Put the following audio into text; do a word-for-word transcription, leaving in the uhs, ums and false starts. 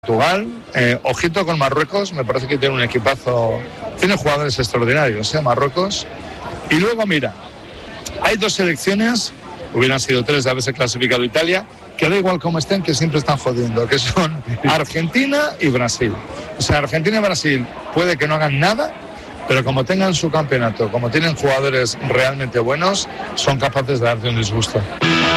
Portugal, eh, ojito con Marruecos, me parece que tiene un equipazo, tiene jugadores extraordinarios, ¿eh? Marruecos. Y luego, mira, hay dos selecciones, hubieran sido tres de haberse clasificado Italia, que da igual cómo estén, que siempre están jodiendo, que son Argentina y Brasil. O sea, Argentina y Brasil puede que no hagan nada, pero como tengan su campeonato, como tienen jugadores realmente buenos, son capaces de darte un disgusto.